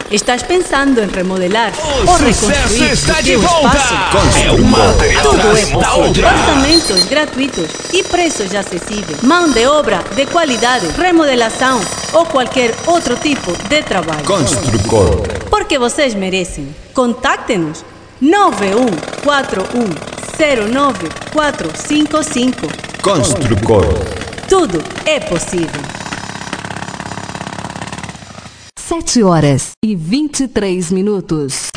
Estás pensando em remodelar ou reconstruir está o de teu volta! espaço? É uma Tudo atrás é da possível. outra. Orçamentos gratuitos e preços acessíveis. Mão de obra de qualidade, remodelação ou qualquer outro tipo de trabalho. Construcor. Porque vocês merecem. Contacte-nos 9141094455. Construcor. Tudo é possível. 7h23.